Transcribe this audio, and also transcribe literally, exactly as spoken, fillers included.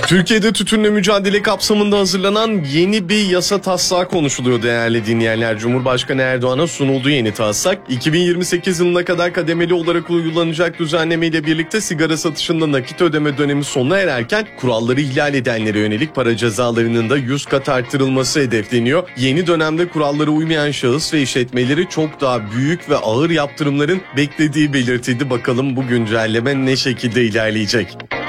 Türkiye'de tütünle mücadele kapsamında hazırlanan yeni bir yasa taslağı konuşuluyor değerli dinleyenler. Cumhurbaşkanı Erdoğan'a sunuldu yeni taslak. iki bin yirmi sekiz yılına kadar kademeli olarak uygulanacak düzenlemeyle birlikte sigara satışında nakit ödeme dönemi sona ererken kuralları ihlal edenlere yönelik para cezalarının da yüz kat arttırılması hedefleniyor. Yeni dönemde kurallara uymayan şahıs ve işletmeleri çok daha büyük ve ağır yaptırımların beklediği belirtildi. Bakalım bu güncelleme ne şekilde ilerleyecek?